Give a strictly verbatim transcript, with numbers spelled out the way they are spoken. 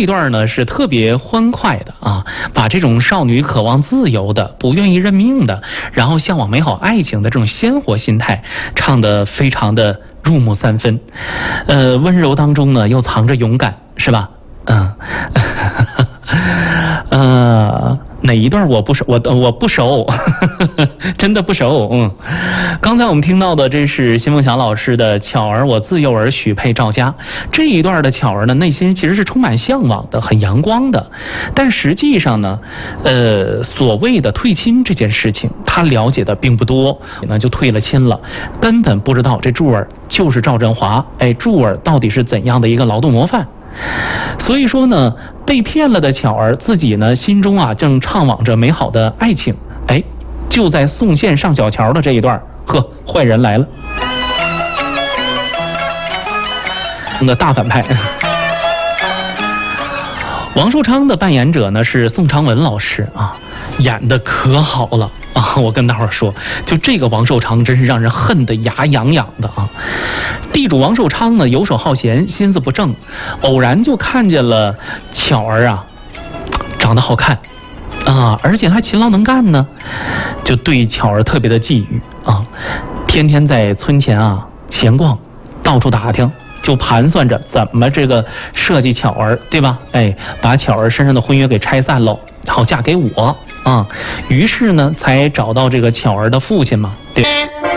一段呢是特别欢快的啊，把这种少女渴望自由的、不愿意认命的，然后向往美好爱情的这种鲜活心态，唱得非常的入木三分。呃，温柔当中呢又藏着勇敢，是吧？嗯，呃。哪一段我不熟？我我不熟，真的不熟。嗯，刚才我们听到的这是辛凤祥老师的《巧儿我自幼儿许配赵家》这一段的巧儿呢，内心其实是充满向往的，很阳光的。但实际上呢，呃，所谓的退亲这件事情，他了解的并不多，那就退了亲了，根本不知道这柱儿就是赵振华。哎，柱儿到底是怎样的一个劳动模范？所以说呢，被骗了的巧儿自己呢，心中啊正畅往着美好的爱情。哎，就在宋宪上小桥的这一段，呵，坏人来了，那大反派。王寿昌的扮演者呢是宋长文老师啊，演的可好了啊！我跟大伙儿说，就这个王寿昌真是让人恨得牙痒痒的啊！地主王寿昌呢游手好闲，心思不正，偶然就看见了巧儿啊，长得好看啊，而且还勤劳能干呢，就对巧儿特别的觊觎啊，天天在村前啊闲逛，到处打听。就盘算着怎么这个设计巧儿，对吧？哎，把巧儿身上的婚约给拆散喽，好嫁给我啊！于是呢，才找到这个巧儿的父亲嘛，对。